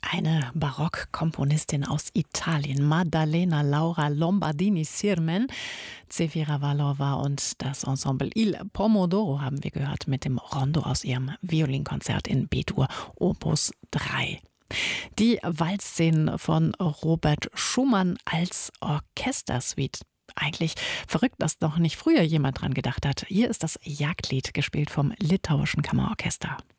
Eine Barockkomponistin aus Italien, Maddalena Laura Lombardini-Sirmen, Zefira Vallova und das Ensemble Il Pomodoro haben wir gehört mit dem Rondo aus ihrem Violinkonzert in B-Dur Opus 3. Die Walzszenen von Robert Schumann als Orchestersuite. Eigentlich verrückt, dass noch nicht früher jemand dran gedacht hat. Hier ist das Jagdlied, gespielt vom Litauischen Kammerorchester.